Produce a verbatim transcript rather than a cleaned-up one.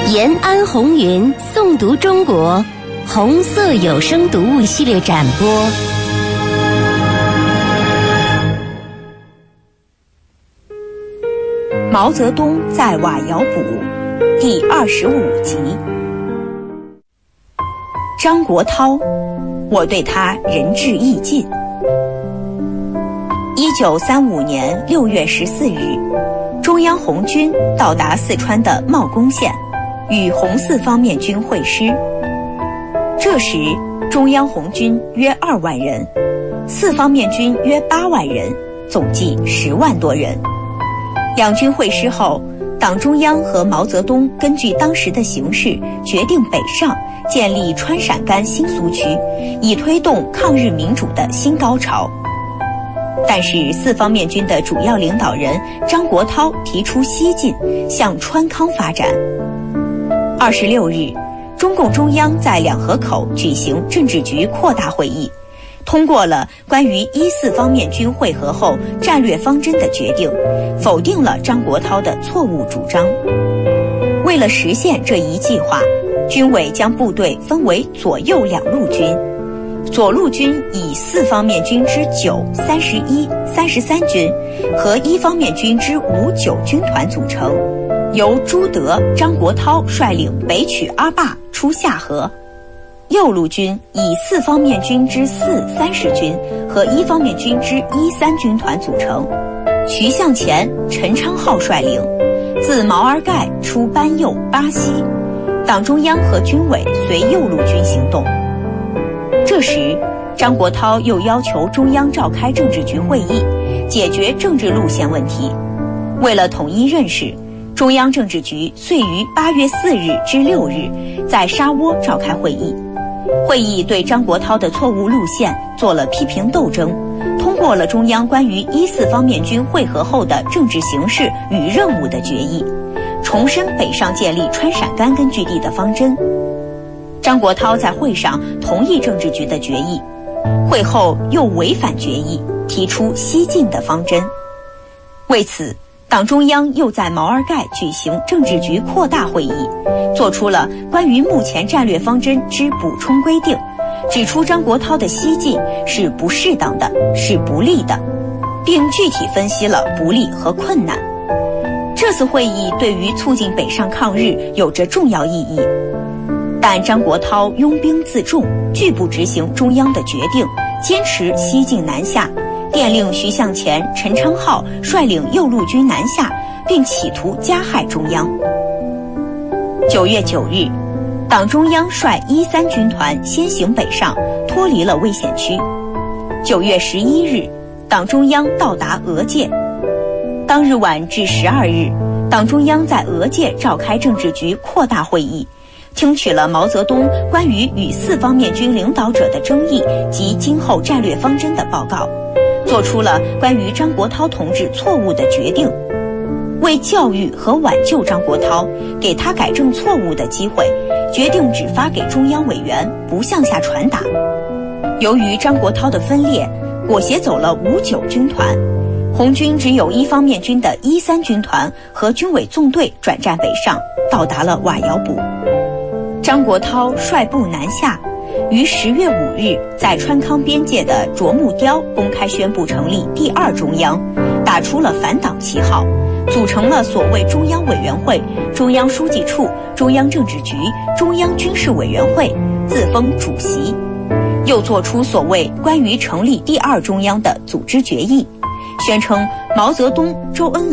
延安红云诵读中国红色有声读物系列展播。 毛泽东在瓦窑堡第二十五集。张国焘，我对他仁至义尽。一九三五年六月十四日，中央红军到达四川的茂功县，与红四方面军会师。这时，中央红军约二万人，四方面军约八万人，总计十万多人。两军会师后，党中央和毛泽东根据当时的形势，决定北上建立川陕甘新苏区，以推动抗日民主的新高潮。但是四方面军的主要领导人张国焘提出西进，向川康发展。二十六日，中共中央在两河口举行政治局扩大会议，通过了关于一四方面军会合后战略方针的决定，否定了张国焘的错误主张。为了实现这一计划，军委将部队分为左右两路军。左路军以四方面军之九、三十一、三十三军和一方面军之五、九军团组成，由朱德、张国焘率领北取阿坝出夏河。右路军以四方面军之四、三十军和一方面军之一、三军团组成，徐向前、陈昌浩率领，自毛尔盖出班右、巴西。党中央和军委随右路军行动。这时，张国焘又要求中央召开政治局会议，解决政治路线问题。为了统一认识，中央政治局遂于八月四日至六日在沙窝召开会议。会议对张国焘的错误路线做了批评斗争，通过了中央关于一四方面军会合后的政治形势与任务的决议，重申北上建立川陕甘根据地的方针。张国焘在会上同意政治局的决议，会后又违反决议，提出西进的方针。为此，党中央又在毛尔盖举行政治局扩大会议，做出了关于目前战略方针之补充规定，指出张国焘的西进是不适当的，是不利的，并具体分析了不利和困难。这次会议对于促进北上抗日有着重要意义。但张国焘拥兵自重，拒不执行中央的决定，坚持西进南下，电令徐向前、陈昌浩率领右路军南下，并企图加害中央。九月九日，党中央率一三军团先行北上，脱离了危险区。九月十一日，党中央到达俄界。当日晚至十二日，党中央在俄界召开政治局扩大会议，听取了毛泽东关于与四方面军领导者的争议及今后战略方针的报告，做出了关于张国焘同志错误的决定。为教育和挽救张国焘，给他改正错误的机会，决定只发给中央委员，不向下传达。由于张国焘的分裂，裹挟走了五九军团，红军只有一方面军的一三军团和军委纵队转战北上，到达了瓦窑堡。张国焘率部南下，于十月五日在川康边界的卓木雕公开宣布成立第二中央，打出了反党旗号，组成了所谓中央委员会、中央书记处、中央政治局、中央军事委员会，自封主席。又做出所谓关于成立第二中央的组织决议，宣称毛泽东、周恩